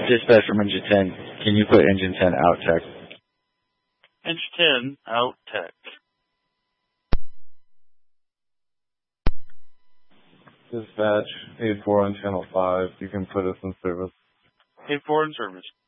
Dispatch from engine 10. Can you put engine 10 out tech? Engine 10 out tech. Dispatch 8-4 on channel 5. You can put us in service. 8-4 in service.